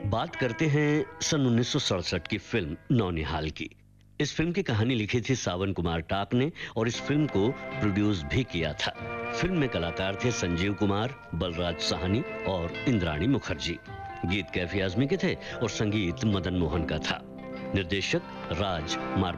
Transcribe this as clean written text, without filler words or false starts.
बात करते हैं सन 1967 की फिल्म नौनिहाल की। इस फिल्म की कहानी लिखी थी सावन कुमार टाक ने और इस फिल्म को प्रोड्यूस भी किया था। फिल्म में कलाकार थे संजीव कुमार, बलराज साहनी और इंद्राणी मुखर्जी। गीत कैफी आजमी के थे और संगीत मदन मोहन का था। निर्देशक राज मार